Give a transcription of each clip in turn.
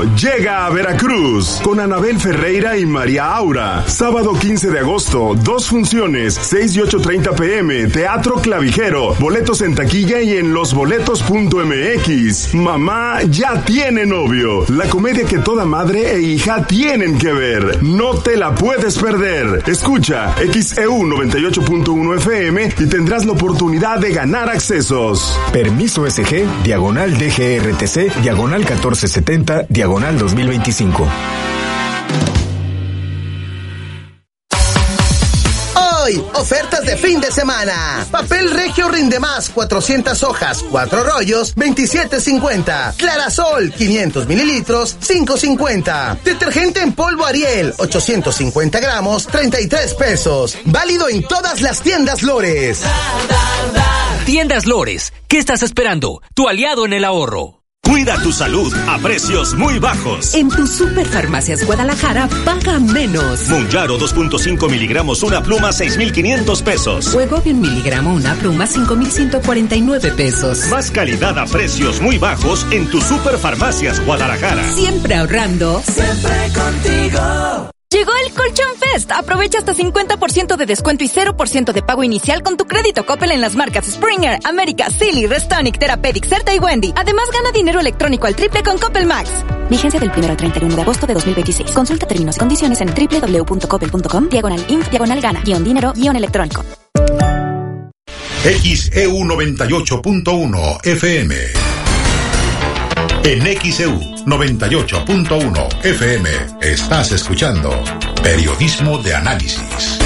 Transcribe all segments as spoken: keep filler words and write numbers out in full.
llega a Veracruz con Anabel Ferreira y María Aura. Sábado quince de agosto, dos funciones, seis y ocho treinta pm, Teatro Clavijero. Boletos en taquilla y en losboletos punto m x. Mamá ya tiene novio. La comedia que toda madre e hija tienen que ver. No te la puedes perder. Escucha X E U noventa y ocho punto uno F M y tendrás la oportunidad de ganar accesos. Permiso S G, diagonal D G R T C, diagonal catorce setenta, diagonal dos mil veinticinco. Hoy, ofertas de fin de semana. Papel Regio Rinde Más, cuatrocientas hojas, cuatro rollos, veintisiete cincuenta. Clarasol, quinientos mililitros, cinco cincuenta. Detergente en polvo Ariel, ochocientos cincuenta gramos, treinta y tres pesos. Válido en todas las tiendas Lores. Tiendas Lores, ¿qué estás esperando? Tu aliado en el ahorro. Cuida tu salud a precios muy bajos. En tu Superfarmacias Guadalajara, paga menos. Monjaro dos punto cinco miligramos, una pluma, seis mil quinientos pesos. Wegovy un miligramo, una pluma, cinco mil ciento cuarenta y nueve pesos. Más calidad a precios muy bajos en tu Superfarmacias Guadalajara. Siempre ahorrando. Siempre contigo. Llegó el Colchón Fest. Aprovecha hasta cincuenta por ciento de descuento y cero por ciento de pago inicial con tu crédito Coppel en las marcas Springer, América, Silly, Restonic, Therapeutic, Certa y Wendy. Además, gana dinero electrónico al triple con Coppel Max. Vigencia del primero al treinta y uno de agosto de dos mil veintiséis. Consulta términos y condiciones en doble u doble u doble u punto coppel punto com, diagonal inf, diagonal gana, guión dinero, guión electrónico. X E U noventa y ocho punto uno F M. En X E U noventa y ocho punto uno F M estás escuchando Periodismo de Análisis.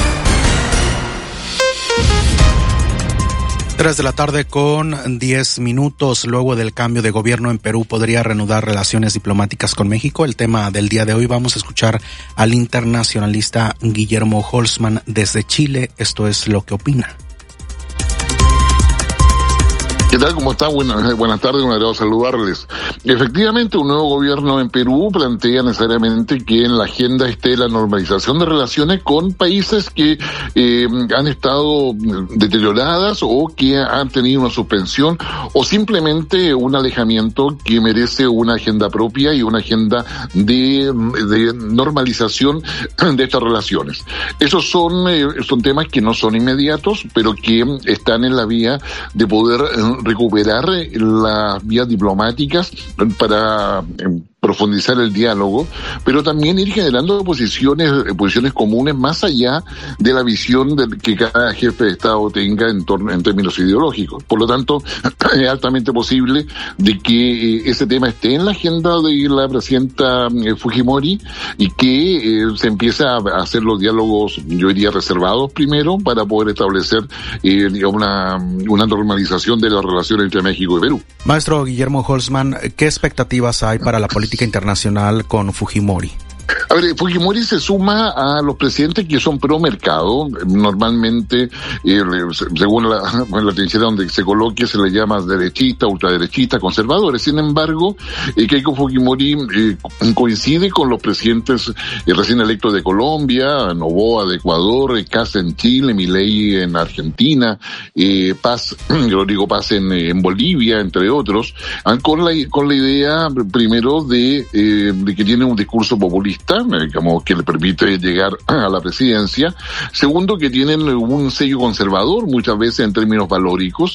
Tres de la tarde con diez minutos. Luego del cambio de gobierno en Perú, ¿podría reanudar relaciones diplomáticas con México? El tema del día de hoy. Vamos a escuchar al internacionalista Guillermo Holzman desde Chile. Esto es lo que opina. ¿Qué tal? ¿Cómo están? Buenas, buenas tardes, un agrado saludarles. Efectivamente, un nuevo gobierno en Perú plantea necesariamente que en la agenda esté la normalización de relaciones con países que eh, han estado deterioradas o que han tenido una suspensión o simplemente un alejamiento que merece una agenda propia y una agenda de, de normalización de estas relaciones. Esos son, eh, son temas que no son inmediatos, pero que están en la vía de poder eh, recuperar las vías diplomáticas para profundizar el diálogo, pero también ir generando posiciones, posiciones comunes más allá de la visión de que cada jefe de Estado tenga en torno, en términos ideológicos. Por lo tanto, es altamente posible de que ese tema esté en la agenda de la presidenta Fujimori y que eh, se empiece a hacer los diálogos, yo diría, reservados primero para poder establecer eh, una, una normalización de las relaciones entre México y Perú. Maestro Guillermo Holzman, ¿qué expectativas hay para la política internacional con Fujimori? A ver, Fujimori se suma a los presidentes que son pro mercado. Normalmente, eh, según la, la trinchera donde se coloque, se le llama derechista, ultraderechista, conservadores. Sin embargo, eh, Keiko Fujimori eh, coincide con los presidentes eh, recién electos de Colombia, Noboa de Ecuador, eh, Kast en Chile, Milei en Argentina, eh, Paz, Rodrigo Paz en, en Bolivia, entre otros, eh, con la con la idea primero de, eh, de que tiene un discurso populista, digamos, que le permite llegar a la presidencia. Segundo, que tienen un sello conservador, muchas veces en términos valóricos.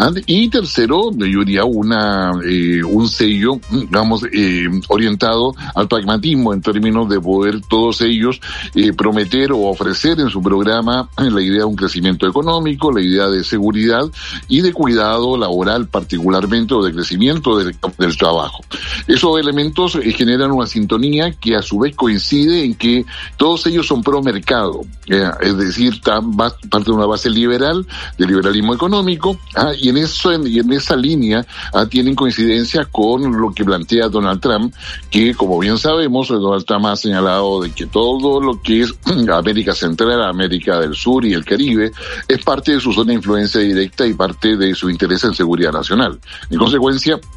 Y tercero, yo diría una, eh, un sello, digamos, eh, orientado al pragmatismo en términos de poder todos ellos eh, prometer o ofrecer en su programa la idea de un crecimiento económico, la idea de seguridad y de cuidado laboral particularmente, o de crecimiento del, del trabajo. Esos elementos eh, generan una sintonía que a su vez coincide en que todos ellos son pro mercado, eh, es decir, parte de una base liberal, de liberalismo económico, ah, y en eso en, y en esa línea ah, tienen coincidencia con lo que plantea Donald Trump, que como bien sabemos, Donald Trump ha señalado de que todo lo que es América Central, América del Sur y el Caribe es parte de su zona de influencia directa y parte de su interés en seguridad nacional. En consecuencia,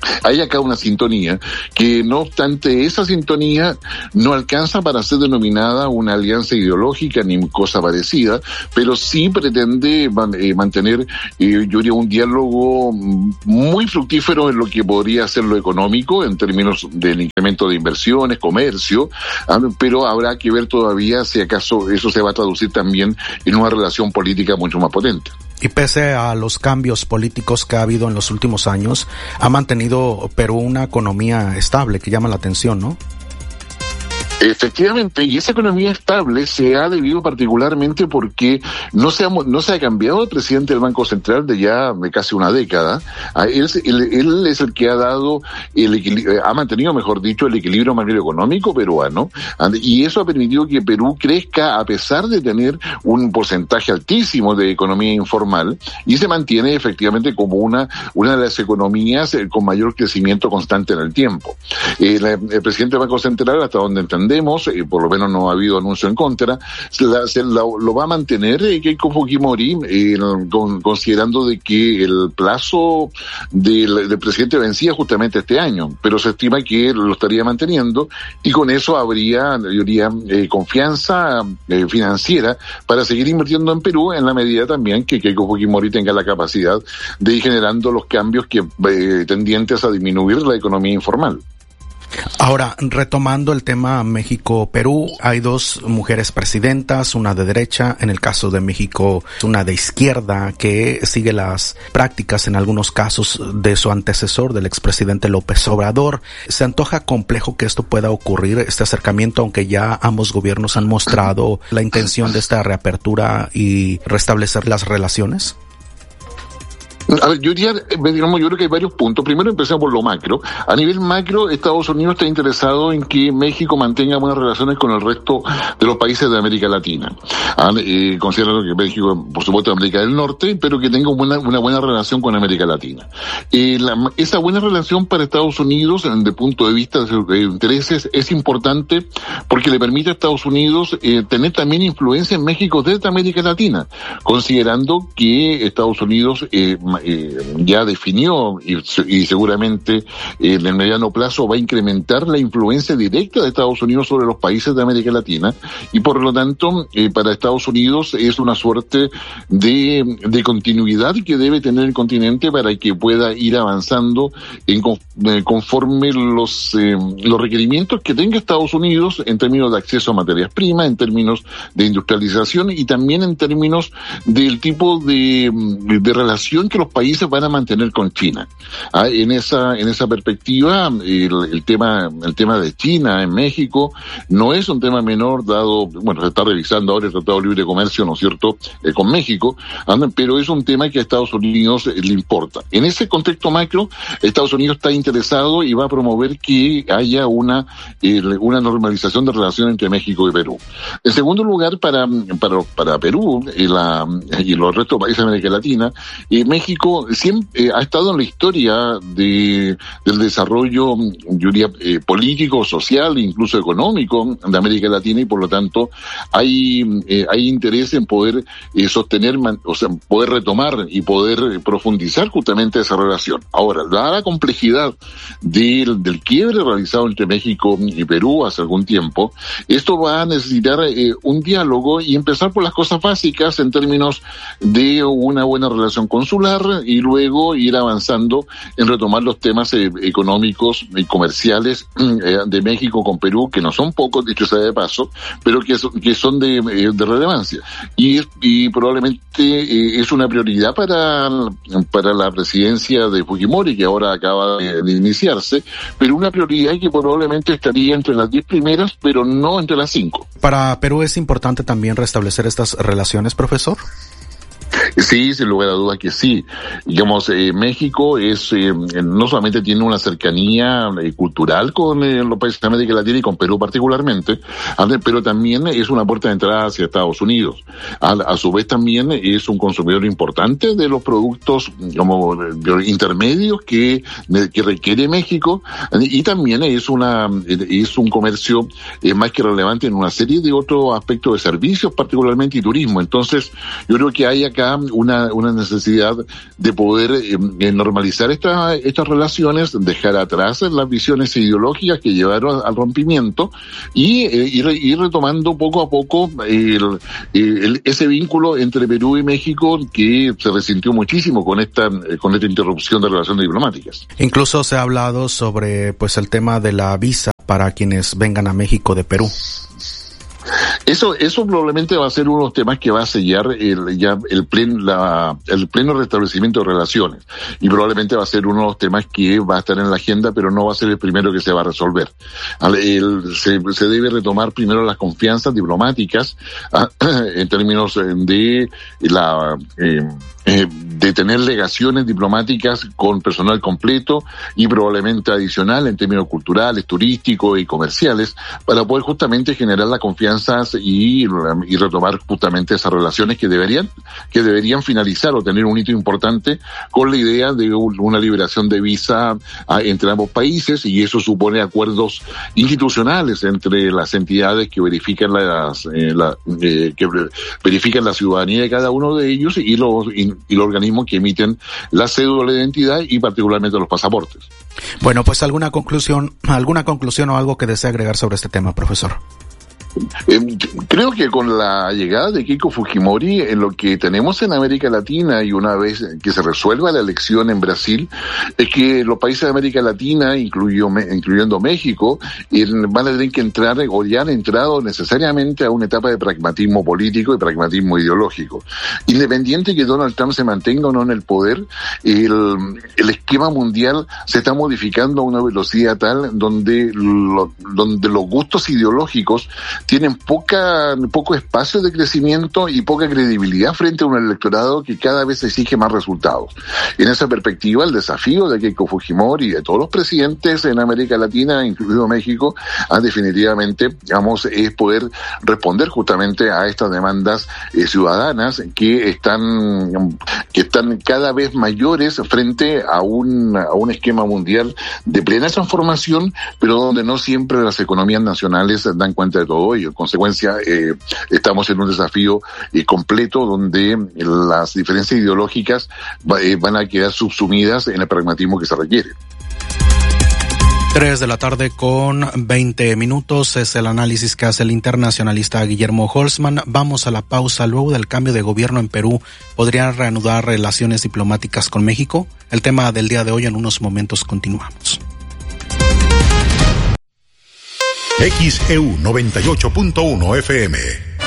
Hay acá una sintonía que, no obstante, esa sintonía no alcanza para ser denominada una alianza ideológica ni cosa parecida, pero sí pretende eh, mantener, eh, yo diría, un diálogo muy fructífero en lo que podría ser lo económico, en términos del incremento de inversiones, comercio, ah, pero habrá que ver todavía si acaso eso se va a traducir también en una relación política mucho más potente. Y pese a los cambios políticos que ha habido en los últimos años, ha mantenido Perú una economía estable que llama la atención, ¿no? Efectivamente, y esa economía estable se ha debido particularmente porque no se ha, no se ha cambiado el presidente del Banco Central de ya de casi una década. Él, él, él es el que ha dado, el ha mantenido, mejor dicho, el equilibrio macroeconómico peruano, y eso ha permitido que Perú crezca a pesar de tener un porcentaje altísimo de economía informal, y se mantiene efectivamente como una, una de las economías con mayor crecimiento constante en el tiempo. El, el presidente del Banco Central, hasta donde entendemos, Eh, por lo menos no ha habido anuncio en contra, se la, se la, lo va a mantener eh, Keiko Fujimori, eh, con, considerando de que el plazo del, del presidente vencía justamente este año, pero se estima que lo estaría manteniendo, y con eso habría, yo diría, eh, confianza eh, financiera para seguir invirtiendo en Perú, en la medida también que Keiko Fujimori tenga la capacidad de ir generando los cambios que eh, tendientes a disminuir la economía informal. Ahora, retomando el tema México-Perú, hay dos mujeres presidentas, una de derecha, en el caso de México, una de izquierda, que sigue las prácticas en algunos casos de su antecesor, del expresidente López Obrador. ¿Se antoja complejo que esto pueda ocurrir, este acercamiento, aunque ya ambos gobiernos han mostrado la intención de esta reapertura y restablecer las relaciones? A ver, yo diría, digamos, yo creo que hay varios puntos. Primero empecemos por lo macro. A nivel macro, Estados Unidos está interesado en que México mantenga buenas relaciones con el resto de los países de América Latina. Ah, eh, considerando que México, por supuesto, es América del Norte, pero que tenga una, una buena relación con América Latina. Eh, la, esa buena relación para Estados Unidos, desde el punto de vista de sus intereses, es importante porque le permite a Estados Unidos eh, tener también influencia en México desde América Latina, considerando que Estados Unidos eh, Eh, ya definió y, y seguramente eh, en el mediano plazo va a incrementar la influencia directa de Estados Unidos sobre los países de América Latina, y por lo tanto eh, para Estados Unidos es una suerte de, de continuidad que debe tener el continente para que pueda ir avanzando en, eh, conforme los, eh, los requerimientos que tenga Estados Unidos en términos de acceso a materias primas, en términos de industrialización y también en términos del tipo de, de relación que los países van a mantener con China. Ah, en esa en esa perspectiva, el, el tema el tema de China en México no es un tema menor, dado, bueno, se está revisando ahora el Tratado de Libre Comercio, ¿no es cierto?, eh, con México, ah, pero es un tema que a Estados Unidos eh, le importa. En ese contexto macro, Estados Unidos está interesado y va a promover que haya una eh, una normalización de relación entre México y Perú. En segundo lugar, para para para Perú y, la, y los restos de países de América Latina, eh, México siempre eh, ha estado en la historia de del desarrollo, yo diría, eh, político, social e incluso económico de América Latina, y por lo tanto hay eh, hay interés en poder eh, sostener, man, o sea, poder retomar y poder eh, profundizar justamente esa relación. Ahora, dada la complejidad del, del quiebre realizado entre México y Perú hace algún tiempo, esto va a necesitar eh, un diálogo y empezar por las cosas básicas en términos de una buena relación consular, y luego ir avanzando en retomar los temas eh, económicos y comerciales eh, de México con Perú, que no son pocos, dicho sea de paso, pero que, so, que son de, eh, de relevancia. Y, y probablemente eh, es una prioridad para, para la presidencia de Fujimori, que ahora acaba de, de iniciarse, pero una prioridad que probablemente estaría entre las diez primeras, pero no entre las cinco. ¿Para Perú es importante también restablecer estas relaciones, profesor? Sí, sin lugar a dudas que sí. Digamos, eh, México es eh, no solamente tiene una cercanía eh, cultural con eh, los países de América Latina y con Perú particularmente, pero también es una puerta de entrada hacia Estados Unidos. A, a su vez también es un consumidor importante de los productos como intermedios que, que requiere México, y también es una es un comercio eh, más que relevante en una serie de otros aspectos de servicios, particularmente y turismo. Entonces, yo creo que hay acá acá una, una necesidad de poder eh, normalizar esta, estas relaciones, dejar atrás las visiones ideológicas que llevaron al rompimiento y eh, ir, ir retomando poco a poco el, el, ese vínculo entre Perú y México que se resintió muchísimo con esta, con esta interrupción de relaciones diplomáticas. Incluso se ha hablado sobre pues el tema de la visa para quienes vengan a México de Perú. Eso, eso probablemente va a ser uno de los temas que va a sellar el, ya el pleno, la, el pleno restablecimiento de relaciones. Y probablemente va a ser uno de los temas que va a estar en la agenda, pero no va a ser el primero que se va a resolver. El, se, se debe retomar primero las confianzas diplomáticas, en términos de la, eh, Eh, de tener legaciones diplomáticas con personal completo y probablemente adicional en términos culturales, turísticos y comerciales, para poder justamente generar la confianza y, y retomar justamente esas relaciones que deberían, que deberían finalizar o tener un hito importante con la idea de un, una liberación de visa a, entre ambos países, y eso supone acuerdos institucionales entre las entidades que verifican las, eh, la, eh, que verifican la ciudadanía de cada uno de ellos y los y, y los organismos que emiten la cédula de identidad y particularmente los pasaportes. Bueno, pues alguna conclusión, alguna conclusión o algo que desee agregar sobre este tema, profesor. Eh, creo que con la llegada de Keiko Fujimori, en lo que tenemos en América Latina, y una vez que se resuelva la elección en Brasil, es que los países de América Latina, incluyo, incluyendo México, van a tener que entrar, o ya han entrado necesariamente a una etapa de pragmatismo político y pragmatismo ideológico. Independiente que Donald Trump se mantenga o no en el poder, el, el esquema mundial se está modificando a una velocidad tal donde, lo, donde los gustos ideológicos tienen poca, poco espacio de crecimiento y poca credibilidad frente a un electorado que cada vez exige más resultados. En esa perspectiva, el desafío de Keiko Fujimori y de todos los presidentes en América Latina, incluido México, ah, definitivamente, digamos, es poder responder justamente a estas demandas eh, ciudadanas que están, que están cada vez mayores frente a un, a un esquema mundial de plena transformación, pero donde no siempre las economías nacionales dan cuenta de todo y en consecuencia eh, estamos en un desafío eh, completo donde las diferencias ideológicas va, eh, van a quedar subsumidas en el pragmatismo que se requiere. Tres de la tarde con veinte minutos es el análisis que hace el internacionalista Guillermo Holzman. Vamos a la pausa. Luego del cambio de gobierno en Perú, ¿podrían reanudar relaciones diplomáticas con México? El tema del día de hoy, en unos momentos continuamos. X E U noventa y ocho punto uno F M.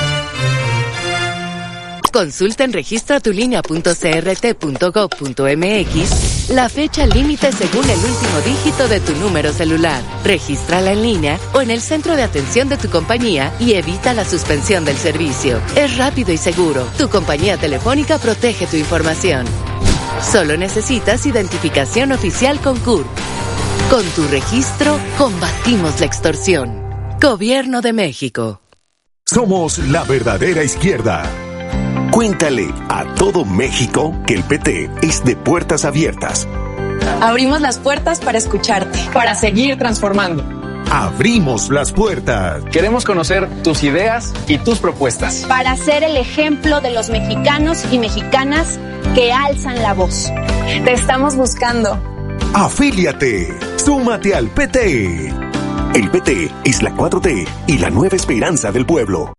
Consulta en registra tu línea punto c r t punto gob punto m x la fecha límite según el último dígito de tu número celular. Regístrala en línea o en el centro de atención de tu compañía y evita la suspensión del servicio. Es rápido y seguro. Tu compañía telefónica protege tu información. Solo necesitas identificación oficial con C U R P. Con tu registro, combatimos la extorsión. Gobierno de México. Somos la verdadera izquierda. Cuéntale a todo México que el P T es de puertas abiertas. Abrimos las puertas para escucharte, para seguir transformando. Abrimos las puertas. Queremos conocer tus ideas y tus propuestas. Para ser el ejemplo de los mexicanos y mexicanas que alzan la voz. Te estamos buscando. Afíliate. Súmate al P T. El P T es la cuatro T y la nueva esperanza del pueblo.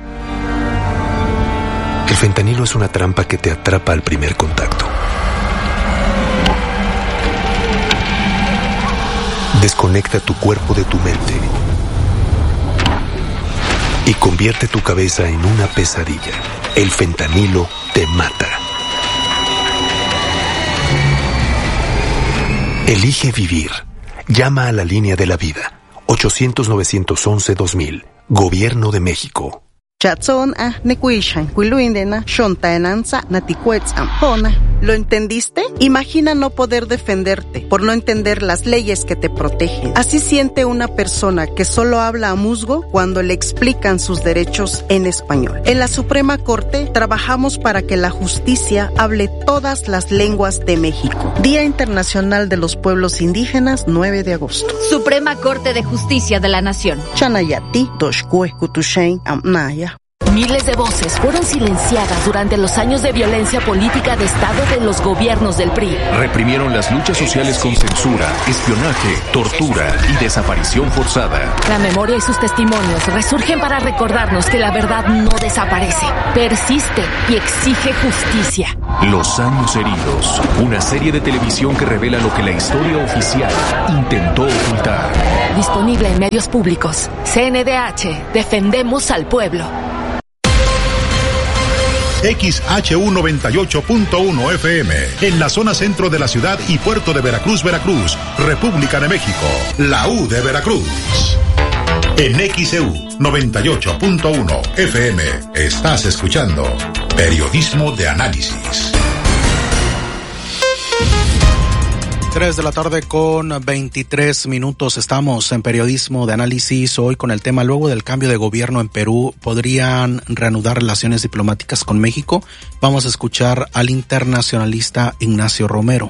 El fentanilo es una trampa que te atrapa al primer contacto. Desconecta tu cuerpo de tu mente y convierte tu cabeza en una pesadilla. El fentanilo te mata. Elige vivir. Llama a la línea de la vida. ochocientos, novecientos once, dos mil. Gobierno de México. ¿Lo entendiste? Imagina no poder defenderte por no entender las leyes que te protegen. Así siente una persona que solo habla a musgo cuando le explican sus derechos en español. En la Suprema Corte trabajamos para que la justicia hable todas las lenguas de México. Día Internacional de los Pueblos Indígenas, nueve de agosto. Suprema Corte de Justicia de la Nación. Chanayati, Doshkue, Kutushain, Amnaya. Miles de voces fueron silenciadas durante los años de violencia política de Estado de los gobiernos del P R I. Reprimieron las luchas sociales con censura, espionaje, tortura y desaparición forzada. La memoria y sus testimonios resurgen para recordarnos que la verdad no desaparece, persiste y exige justicia. Los años heridos, una serie de televisión que revela lo que la historia oficial intentó ocultar. Disponible en medios públicos. C N D H, defendemos al pueblo. X H U noventa y ocho punto uno F M, en la zona centro de la ciudad y puerto de Veracruz, Veracruz, República de México, la U de Veracruz. En X E U noventa y ocho punto uno F M, estás escuchando Periodismo de Análisis. Tres de la tarde con veintitrés minutos. Estamos en Periodismo de Análisis hoy con el tema: luego del cambio de gobierno en Perú, ¿podrían reanudar relaciones diplomáticas con México? Vamos a escuchar al internacionalista Ignacio Romero.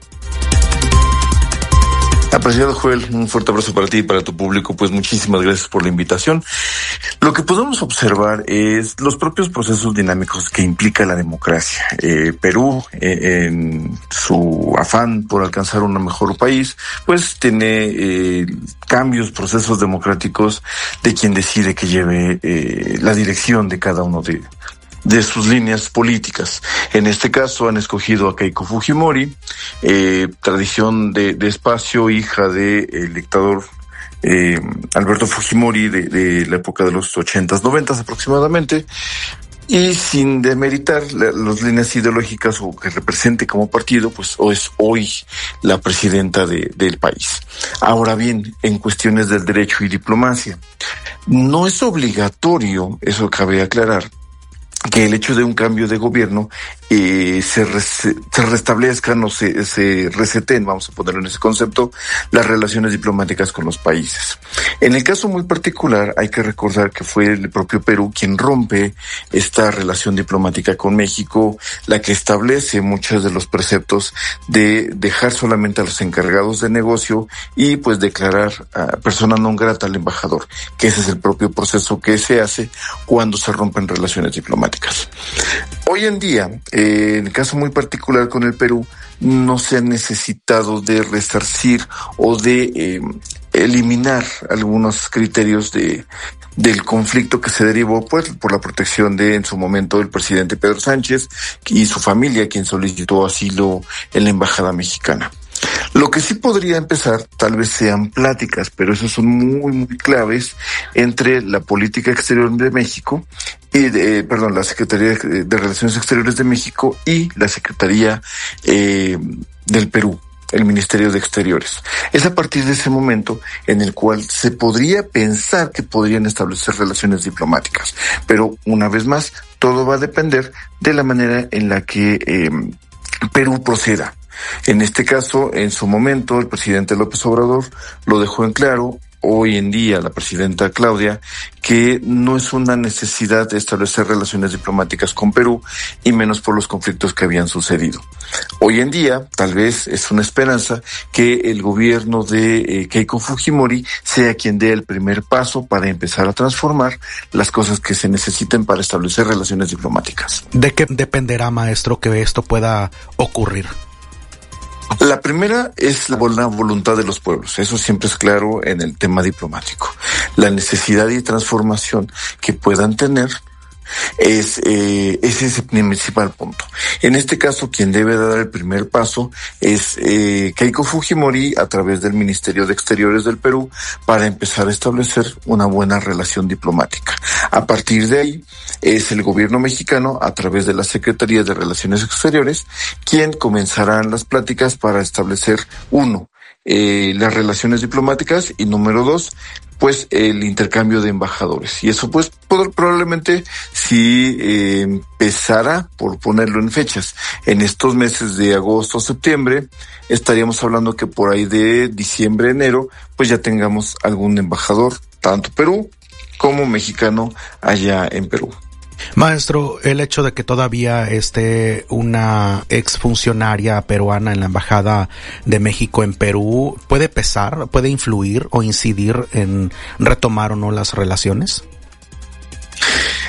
Apreciado Joel, un fuerte abrazo para ti y para tu público, pues muchísimas gracias por la invitación. Lo que podemos observar es los propios procesos dinámicos que implica la democracia. Eh, Perú, eh, en su afán por alcanzar un mejor país, pues tiene eh, cambios, procesos democráticos de quien decide que lleve eh, la dirección de cada uno de de sus líneas políticas. En este caso han escogido a Keiko Fujimori, eh, tradición de, de espacio, hija del de dictador eh, Alberto Fujimori de, de la época de los ochentas, noventas aproximadamente, y sin demeritar la, las líneas ideológicas o que represente como partido, pues o es hoy la presidenta de, del país. Ahora bien, en cuestiones del derecho y diplomacia, no es obligatorio, eso cabe aclarar, que el hecho de un cambio de gobierno eh, se, res, se restablezcan o se, se reseten, vamos a ponerlo en ese concepto, las relaciones diplomáticas con los países. En el caso muy particular hay que recordar que fue el propio Perú quien rompe esta relación diplomática con México, la que establece muchos de los preceptos de dejar solamente a los encargados de negocio y pues declarar a persona non grata al embajador, que ese es el propio proceso que se hace cuando se rompen relaciones diplomáticas. Hoy en día, eh, en el caso muy particular con el Perú, no se ha necesitado de resarcir o de eh, eliminar algunos criterios de del conflicto que se derivó pues por la protección de en su momento el presidente Pedro Sánchez y su familia, quien solicitó asilo en la embajada mexicana. Lo que sí podría empezar, tal vez sean pláticas, pero esas son muy, muy claves entre la política exterior de México y, de, perdón, la Secretaría de Relaciones Exteriores de México y la Secretaría eh, del Perú, el Ministerio de Exteriores. Es a partir de ese momento en el cual se podría pensar que podrían establecer relaciones diplomáticas. Pero, una vez más, todo va a depender de la manera en la que eh, Perú proceda. En este caso, en su momento, el presidente López Obrador lo dejó en claro, hoy en día la presidenta Claudia, que no es una necesidad de establecer relaciones diplomáticas con Perú, y menos por los conflictos que habían sucedido. Hoy en día, tal vez es una esperanza que el gobierno de eh, Keiko Fujimori sea quien dé el primer paso para empezar a transformar las cosas que se necesiten para establecer relaciones diplomáticas. ¿De qué dependerá, maestro, que esto pueda ocurrir? La primera es la buena voluntad de los pueblos, eso siempre es claro en el tema diplomático. La necesidad y transformación que puedan tener es eh, ese es el principal punto. En este caso, quien debe dar el primer paso es eh, Keiko Fujimori a través del Ministerio de Exteriores del Perú para empezar a establecer una buena relación diplomática. A partir de ahí es el gobierno mexicano a través de la Secretaría de Relaciones Exteriores quien comenzarán las pláticas para establecer uno, eh, las relaciones diplomáticas y número dos, pues el intercambio de embajadores. Y eso pues probablemente si eh, empezara, por ponerlo en fechas, en estos meses de agosto, septiembre, estaríamos hablando que por ahí de diciembre, enero, pues ya tengamos algún embajador, tanto Perú como mexicano allá en Perú. Maestro, el hecho de que todavía esté una exfuncionaria peruana en la Embajada de México en Perú, ¿puede pesar, puede influir o incidir en retomar o no las relaciones?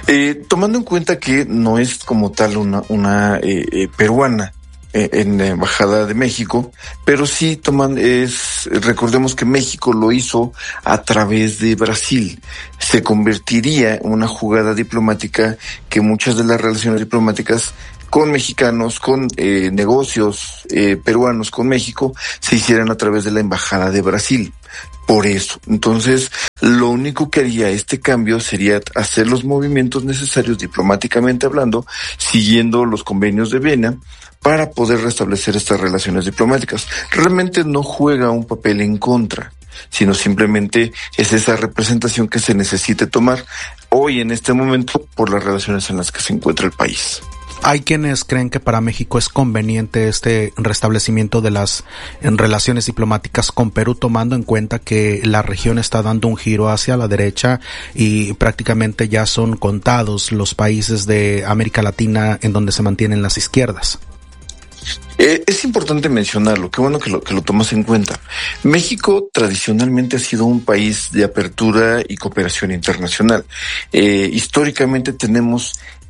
Eh, tomando en cuenta que no es como tal una, una eh, eh, peruana eh, en la Embajada de México, pero sí toman, es, recordemos que México lo hizo a través de Brasil. Se convertiría en una jugada diplomática que muchas de las relaciones diplomáticas con mexicanos, con eh, negocios eh, peruanos con México, se hicieran a través de la Embajada de Brasil. Por eso, entonces, lo único que haría este cambio sería hacer los movimientos necesarios diplomáticamente hablando, siguiendo los convenios de Viena, para poder restablecer estas relaciones diplomáticas. Realmente no juega un papel en contra, sino simplemente es esa representación que se necesite tomar hoy en este momento por las relaciones en las que se encuentra el país. Hay quienes creen que para México es conveniente este restablecimiento de las en relaciones diplomáticas con Perú, tomando en cuenta que la región está dando un giro hacia la derecha y prácticamente ya son contados los países de América Latina en donde se mantienen las izquierdas. Eh, es importante mencionarlo, qué bueno que lo, que lo tomas en cuenta. México tradicionalmente ha sido un país de apertura y cooperación internacional. Eh, históricamente tenemos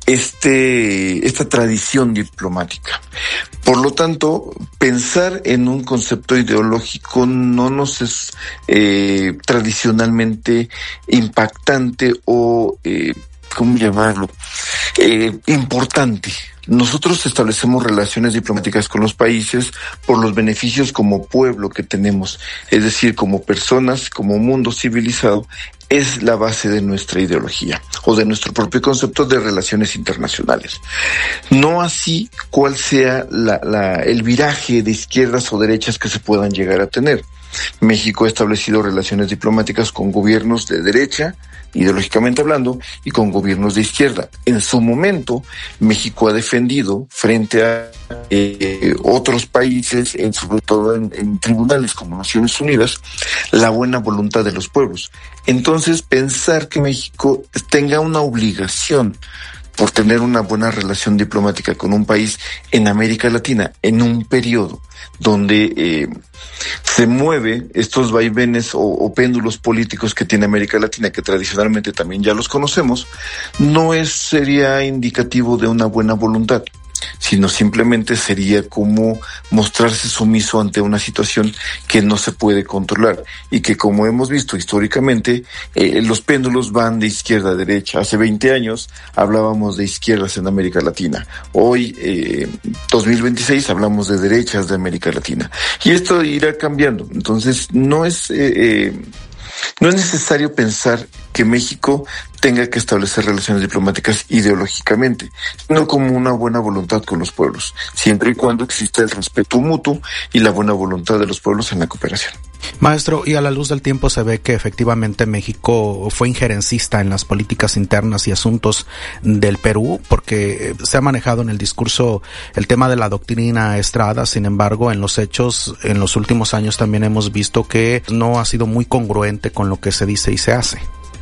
este, esta tradición diplomática. Por lo tanto, pensar en un concepto ideológico no nos es eh, tradicionalmente impactante o, eh, ¿cómo llamarlo? Eh, importante. Nosotros establecemos relaciones diplomáticas con los países por los beneficios como pueblo que tenemos, es decir, como personas, como mundo civilizado, es la base de nuestra ideología o de nuestro propio concepto de relaciones internacionales. No así cuál sea la, la, el viraje de izquierdas o derechas que se puedan llegar a tener. México ha establecido relaciones diplomáticas con gobiernos de derecha, ideológicamente hablando, y con gobiernos de izquierda. En su momento, México ha defendido frente a eh, otros países, en, sobre todo en, en tribunales como Naciones Unidas, la buena voluntad de los pueblos. Entonces, pensar que México tenga una obligación por tener una buena relación diplomática con un país en América Latina, en un periodo donde eh, se mueve estos vaivenes o, o péndulos políticos que tiene América Latina, que tradicionalmente también ya los conocemos, no es sería indicativo de una buena voluntad, sino simplemente sería como mostrarse sumiso ante una situación que no se puede controlar y que, como hemos visto históricamente, eh, los péndulos van de izquierda a derecha. Hace veinte años hablábamos de izquierdas en América Latina. Hoy, eh, dos mil veintiséis, hablamos de derechas de América Latina. Y esto irá cambiando. Entonces, no es... Eh, eh, No es necesario pensar que México tenga que establecer relaciones diplomáticas ideológicamente, sino como una buena voluntad con los pueblos, siempre y cuando exista el respeto mutuo y la buena voluntad de los pueblos en la cooperación. Maestro, y a la luz del tiempo se ve que efectivamente México fue injerencista en las políticas internas y asuntos del Perú, porque se ha manejado en el discurso el tema de la doctrina Estrada. Sin embargo, en los hechos, en los últimos años también hemos visto que no ha sido muy congruente con lo que se dice y se hace.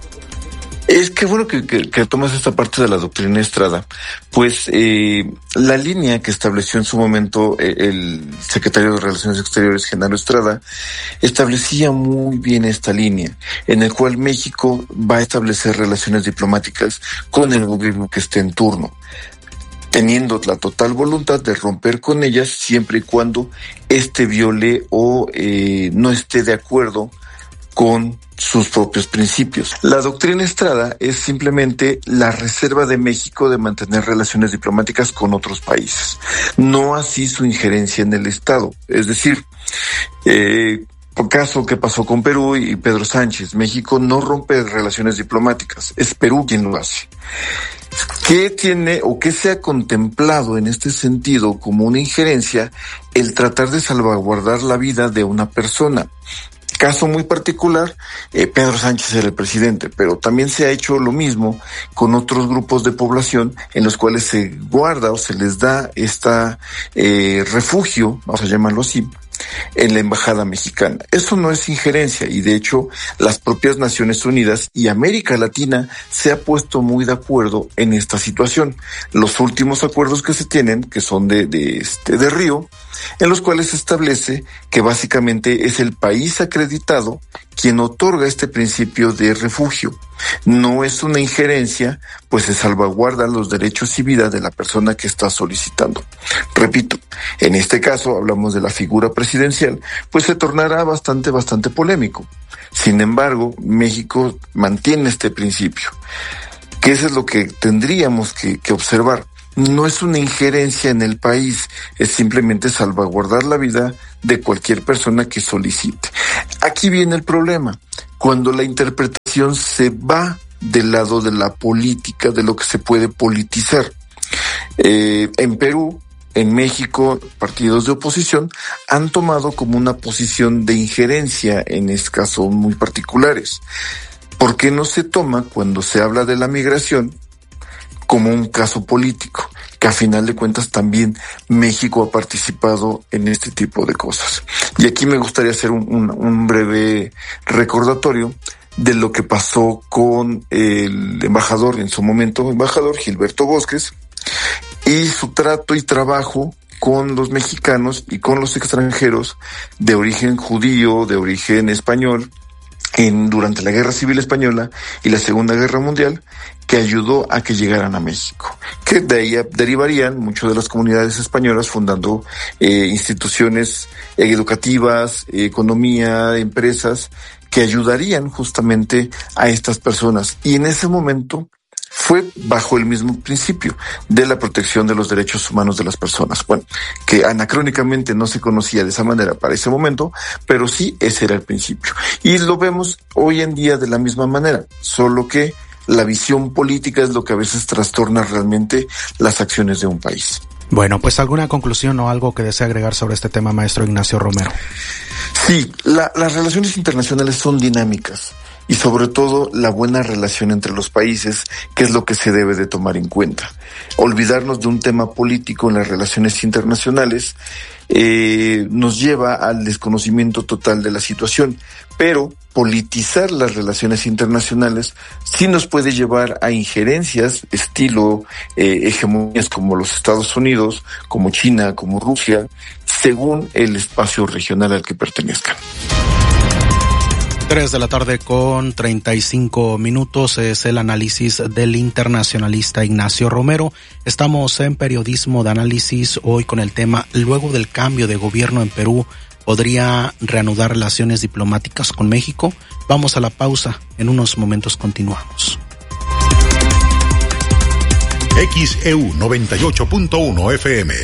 Es que bueno que, que, que tomas esta parte de la doctrina Estrada, pues eh, la línea que estableció en su momento eh, el secretario de Relaciones Exteriores, Genaro Estrada, establecía muy bien esta línea, en el cual México va a establecer relaciones diplomáticas con el gobierno que esté en turno, teniendo la total voluntad de romper con ellas siempre y cuando éste viole o eh, no esté de acuerdo con sus propios principios. La doctrina Estrada es simplemente la reserva de México de mantener relaciones diplomáticas con otros países, no así su injerencia en el Estado. Es decir, eh, por caso que pasó con Perú y Pedro Sánchez, México no rompe relaciones diplomáticas, es Perú quien lo hace. ¿Qué tiene o qué se ha contemplado en este sentido como una injerencia? El tratar de salvaguardar la vida de una persona. Caso muy particular, eh, Pedro Sánchez era el presidente, pero también se ha hecho lo mismo con otros grupos de población en los cuales se guarda o se les da esta eh, refugio, vamos a llamarlo así, en la embajada mexicana. Eso no es injerencia y de hecho las propias Naciones Unidas y América Latina se ha puesto muy de acuerdo en esta situación. Los últimos acuerdos que se tienen, que son de, de, este, de Río, en los cuales se establece que básicamente es el país acreditado quien otorga este principio de refugio. No es una injerencia, pues se salvaguardan los derechos y vida de la persona que está solicitando. Repito, en este caso hablamos de la figura presidencial, pues se tornará bastante, bastante polémico. Sin embargo, México mantiene este principio, que eso es lo que tendríamos que, que observar. No es una injerencia en el país, es simplemente salvaguardar la vida de cualquier persona que solicite. Aquí viene el problema, cuando la interpretación se va del lado de la política, de lo que se puede politizar. Eh, en Perú, en México, partidos de oposición han tomado como una posición de injerencia en estos casos muy particulares. ¿Por qué no se toma cuando se habla de la migración como un caso político? Que a final de cuentas también México ha participado en este tipo de cosas. Y aquí me gustaría hacer un, un, un breve recordatorio de lo que pasó con el embajador, en su momento embajador Gilberto Bosques, y su trato y trabajo con los mexicanos y con los extranjeros de origen judío, de origen español, en durante la Guerra Civil Española y la Segunda Guerra Mundial, que ayudó a que llegaran a México, que de ahí derivarían muchas de las comunidades españolas fundando eh, instituciones educativas, eh, economía, empresas que ayudarían justamente a estas personas. Y en ese momento fue bajo el mismo principio de la protección de los derechos humanos de las personas. Bueno, que anacrónicamente no se conocía de esa manera para ese momento, pero sí ese era el principio. Y lo vemos hoy en día de la misma manera, solo que la visión política es lo que a veces trastorna realmente las acciones de un país. Bueno, pues alguna conclusión o algo que desea agregar sobre este tema, maestro Ignacio Romero. Sí, la, las relaciones internacionales son dinámicas. Y sobre todo la buena relación entre los países, que es lo que se debe de tomar en cuenta. Olvidarnos de un tema político en las relaciones internacionales eh, nos lleva al desconocimiento total de la situación, pero politizar las relaciones internacionales sí nos puede llevar a injerencias estilo eh, hegemonías como los Estados Unidos, como China, como Rusia, según el espacio regional al que pertenezcan. Tres de la tarde con treinta y cinco minutos es el análisis del internacionalista Ignacio Romero. Estamos en Periodismo de Análisis hoy con el tema: luego del cambio de gobierno en Perú, ¿podría reanudar relaciones diplomáticas con México? Vamos a la pausa, en unos momentos continuamos. X E U noventa y ocho punto uno F M.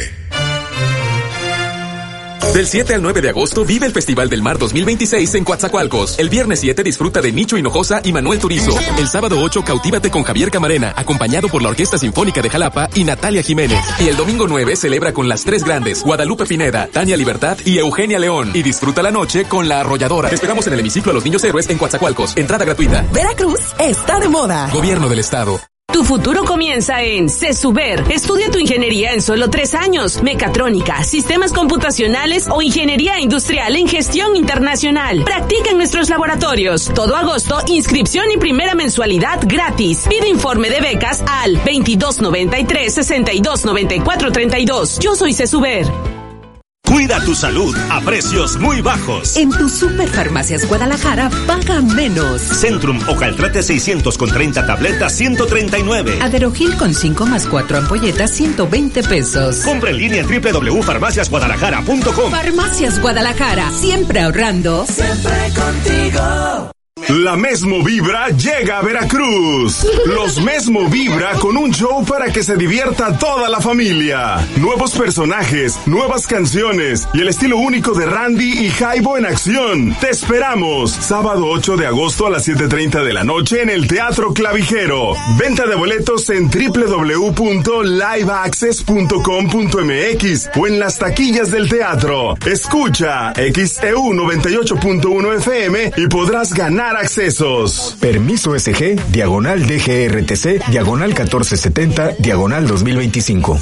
Del siete al nueve de agosto vive el Festival del Mar dos mil veintiséis en Coatzacoalcos. El viernes siete disfruta de Micho Hinojosa y Manuel Turizo. El sábado ocho cautívate con Javier Camarena, acompañado por la Orquesta Sinfónica de Jalapa y Natalia Jiménez. Y el domingo nueve celebra con las tres grandes, Guadalupe Pineda, Tania Libertad y Eugenia León. Y disfruta la noche con La Arrolladora. Te esperamos en el hemiciclo a los Niños Héroes en Coatzacoalcos. Entrada gratuita. Veracruz está de moda. Gobierno del Estado. Tu futuro comienza en CESUBER. Estudia tu ingeniería en solo tres años. Mecatrónica, sistemas computacionales o ingeniería industrial en gestión internacional. Practica en nuestros laboratorios. Todo agosto, inscripción y primera mensualidad gratis. Pide informe de becas al veintidós noventa y tres, sesenta y dos noventa y cuatro treinta y dos. Yo soy CESUBER. Cuida tu salud a precios muy bajos. En tu Superfarmacias Guadalajara, paga menos. Centrum o Caltrate seiscientos con treinta tabletas, ciento treinta y nueve. Aderogil con cinco más cuatro ampolletas, ciento veinte pesos. Compra en línea en doble u doble u doble u punto farmacias guadalajara punto com. Farmacias Guadalajara, siempre ahorrando. Siempre contigo. La Mesmo Vibra llega a Veracruz. Los Mesmo Vibra con un show para que se divierta toda la familia. Nuevos personajes, nuevas canciones y el estilo único de Randy y Jaibo en acción. Te esperamos sábado ocho de agosto a las siete treinta de la noche en el Teatro Clavijero. Venta de boletos en doble u doble u doble u punto live access punto com punto m x o en las taquillas del teatro. Escucha X E U noventa y ocho punto uno F M y podrás ganar accesos. Permiso S G, diagonal D G R T C, diagonal catorce setenta, diagonal dos mil veinticinco.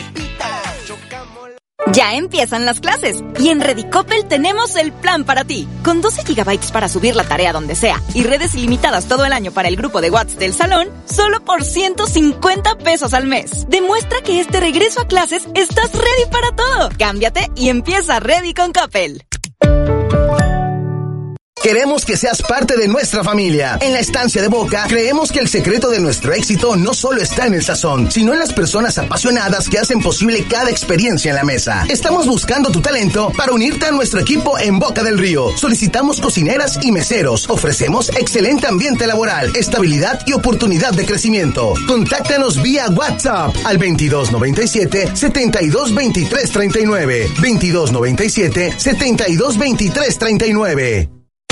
Ya empiezan las clases y en Redicopel tenemos el plan para ti. Con doce gigabytes para subir la tarea donde sea y redes ilimitadas todo el año para el grupo de WhatsApp del salón, solo por ciento cincuenta pesos al mes. Demuestra que este regreso a clases estás ready para todo. Cámbiate y empieza Ready con Coppel. Queremos que seas parte de nuestra familia. En la estancia de Boca, creemos que el secreto de nuestro éxito no solo está en el sazón, sino en las personas apasionadas que hacen posible cada experiencia en la mesa. Estamos buscando tu talento para unirte a nuestro equipo en Boca del Río. Solicitamos cocineras y meseros. Ofrecemos excelente ambiente laboral, estabilidad y oportunidad de crecimiento. Contáctanos vía WhatsApp al veintidós noventa y siete, setenta y dos veintitrés treinta y nueve. veintidós noventa y siete, setenta y dos veintitrés treinta y nueve.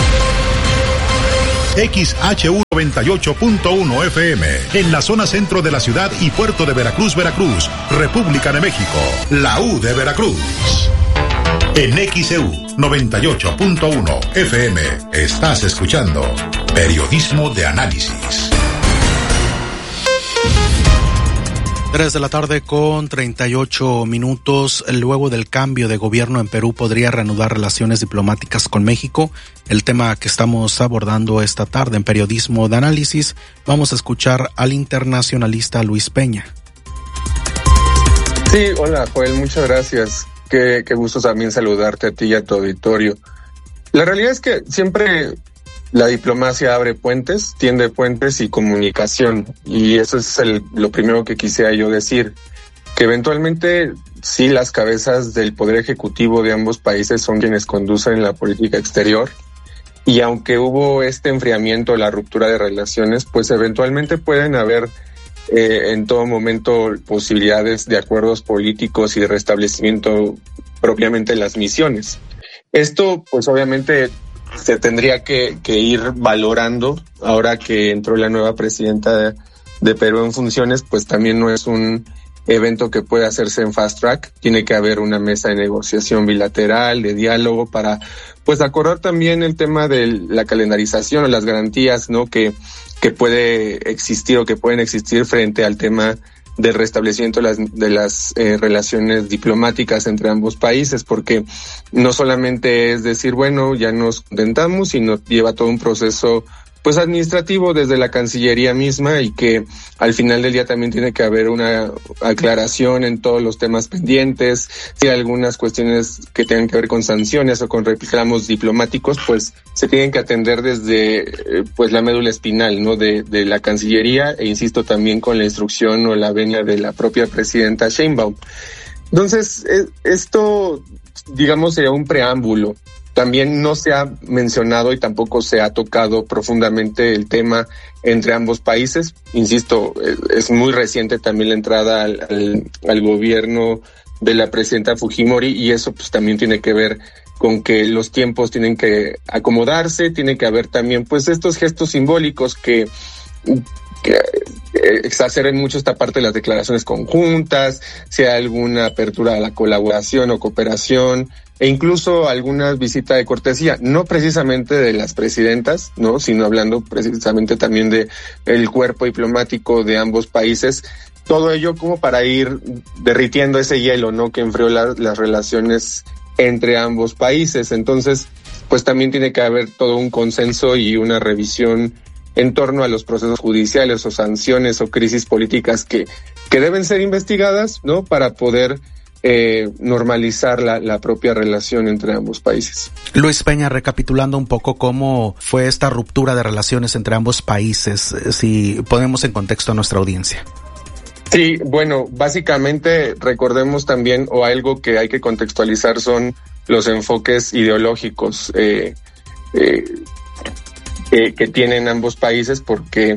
X H U noventa y ocho punto uno F M, en la zona centro de la ciudad y puerto de Veracruz, Veracruz, República de México, la U de Veracruz. En X E U noventa y ocho punto uno F M, estás escuchando Periodismo de Análisis. Tres de la tarde con treinta y ocho minutos. Luego del cambio de gobierno en Perú, podría reanudar relaciones diplomáticas con México. El tema que estamos abordando esta tarde en Periodismo de Análisis. Vamos a escuchar al internacionalista Luis Peña. Sí, hola Joel, muchas gracias. Qué, qué gusto también saludarte a ti y a tu auditorio. La realidad es que siempre la diplomacia abre puentes, tiende puentes y comunicación, y eso es el, lo primero que quisiera yo decir, que eventualmente sí las cabezas del poder ejecutivo de ambos países son quienes conducen la política exterior, y aunque hubo este enfriamiento, la ruptura de relaciones, pues eventualmente pueden haber eh, en todo momento posibilidades de acuerdos políticos y de restablecimiento propiamente de las misiones. Esto pues obviamente se tendría que, que ir valorando ahora que entró la nueva presidenta de, de Perú en funciones, pues también no es un evento que puede hacerse en fast track, tiene que haber una mesa de negociación bilateral, de diálogo para pues acordar también el tema de la calendarización o las garantías, ¿no? que, que puede existir o que pueden existir frente al tema del restablecimiento de las, de las eh, relaciones diplomáticas entre ambos países, porque no solamente es decir, bueno, ya nos contentamos, sino lleva todo un proceso pues administrativo desde la Cancillería misma, y que al final del día también tiene que haber una aclaración en todos los temas pendientes. Si hay algunas cuestiones que tengan que ver con sanciones o con reclamos diplomáticos, pues se tienen que atender desde pues la médula espinal, ¿no? de, de la Cancillería, e insisto también con la instrucción o la venia de la propia presidenta Sheinbaum. Entonces, esto, digamos, sería un preámbulo. También no se ha mencionado y tampoco se ha tocado profundamente el tema entre ambos países. Insisto, es muy reciente también la entrada al, al, al gobierno de la presidenta Fujimori, y eso pues también tiene que ver con que los tiempos tienen que acomodarse, tiene que haber también pues estos gestos simbólicos que, que exacerben mucho esta parte de las declaraciones conjuntas, si hay alguna apertura a la colaboración o cooperación, e incluso alguna visita de cortesía, no precisamente de las presidentas, no, sino hablando precisamente también de el cuerpo diplomático de ambos países. Todo ello como para ir derritiendo ese hielo, ¿no? que enfrió la, las relaciones entre ambos países. Entonces, pues también tiene que haber todo un consenso y una revisión en torno a los procesos judiciales o sanciones o crisis políticas que, que deben ser investigadas, ¿no? Para poder eh, normalizar la, la propia relación entre ambos países. Luis Peña, recapitulando un poco cómo fue esta ruptura de relaciones entre ambos países, si ponemos en contexto a nuestra audiencia. Sí, bueno, básicamente recordemos también, o algo que hay que contextualizar, son los enfoques ideológicos eh, eh, eh, que tienen ambos países, porque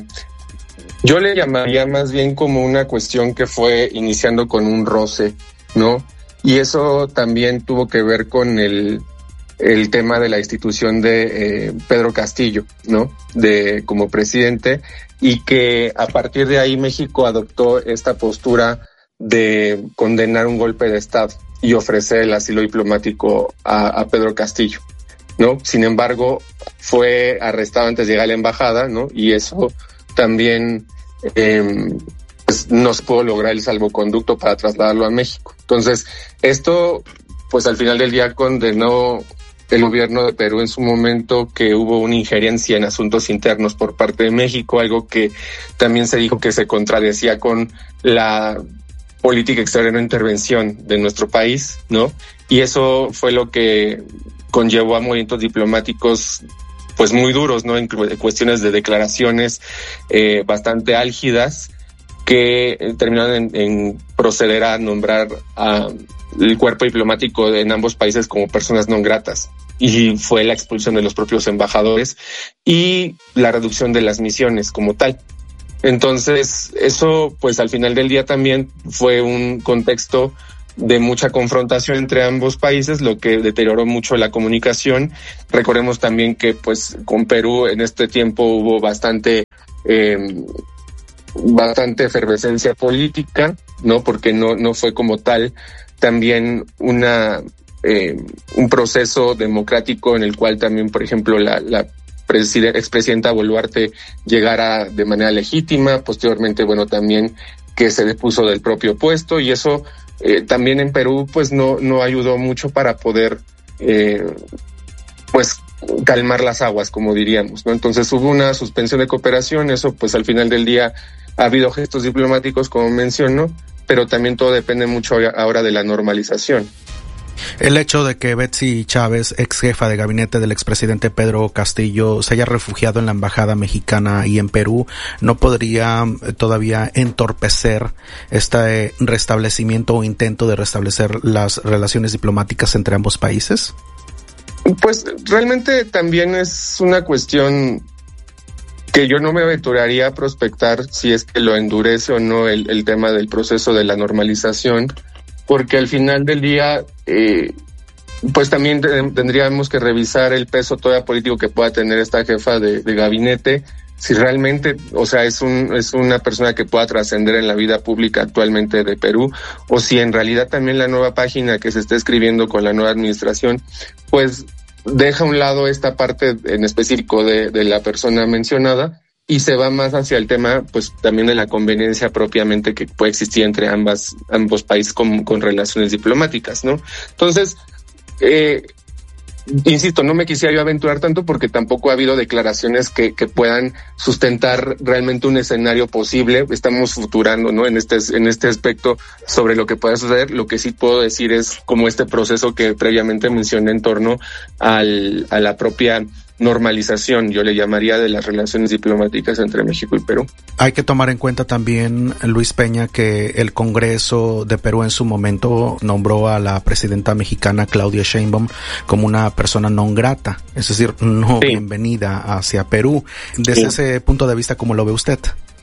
yo le llamaría más bien como una cuestión que fue iniciando con un roce, ¿no? Y eso también tuvo que ver con el el tema de la institución de eh, Pedro Castillo, ¿no? De como presidente, y que a partir de ahí México adoptó esta postura de condenar un golpe de Estado y ofrecer el asilo diplomático a, a Pedro Castillo, ¿no? Sin embargo, fue arrestado antes de llegar a la embajada, ¿no? Y eso también eh, pues no se pudo lograr el salvoconducto para trasladarlo a México. Entonces, esto, pues al final del día condenó el gobierno de Perú en su momento que hubo una injerencia en asuntos internos por parte de México, algo que también se dijo que se contradecía con la política exterior de intervención de nuestro país, ¿no? Y eso fue lo que conllevó a movimientos diplomáticos pues muy duros, ¿no? En cuestiones de declaraciones eh, bastante álgidas que eh, terminaron en, en proceder a nombrar a el cuerpo diplomático en ambos países como personas no gratas. Y fue la expulsión de los propios embajadores y la reducción de las misiones como tal. Entonces, eso, pues al final del día también fue un contexto de mucha confrontación entre ambos países, lo que deterioró mucho la comunicación. Recordemos también que, pues, con Perú en este tiempo hubo bastante, eh, bastante efervescencia política, ¿no? Porque no, no fue como tal también una, eh, un proceso democrático en el cual también, por ejemplo, la, la preside- expresidenta Boluarte llegara de manera legítima, posteriormente, bueno, también que se depuso del propio puesto, y eso eh, también en Perú pues no, no ayudó mucho para poder eh, pues calmar las aguas, como diríamos, ¿no? Entonces hubo una suspensión de cooperación, eso pues al final del día ha habido gestos diplomáticos, como menciono, pero también todo depende mucho ahora de la normalización. El hecho de que Betsy Chávez, ex jefa de gabinete del expresidente Pedro Castillo, se haya refugiado en la embajada mexicana y en Perú, ¿no podría todavía entorpecer este restablecimiento o intento de restablecer las relaciones diplomáticas entre ambos países? Pues realmente también es una cuestión que yo no me aventuraría a prospectar si es que lo endurece o no el, el tema del proceso de la normalización, porque al final del día, eh, pues también te, tendríamos que revisar el peso todavía político que pueda tener esta jefa de, de gabinete, si realmente, o sea, es un es una persona que pueda trascender en la vida pública actualmente de Perú, o si en realidad también la nueva página que se está escribiendo con la nueva administración, pues deja a un lado esta parte en específico de, de la persona mencionada y se va más hacia el tema, pues también de la conveniencia propiamente que puede existir entre ambas, ambos países con, con relaciones diplomáticas, ¿no? Entonces, eh, insisto, no me quisiera yo aventurar tanto porque tampoco ha habido declaraciones que, que puedan sustentar realmente un escenario posible. Estamos futurando, ¿no? En este, en este aspecto sobre lo que pueda suceder. Lo que sí puedo decir es como este proceso que previamente mencioné en torno al, a la propia normalización, yo le llamaría, de las relaciones diplomáticas entre México y Perú. Hay que tomar en cuenta también, Luis Peña, que el Congreso de Perú en su momento nombró a la presidenta mexicana Claudia Sheinbaum como una persona non grata, es decir, no sí. bienvenida hacia Perú. Desde sí. ese punto de vista, ¿cómo lo ve usted?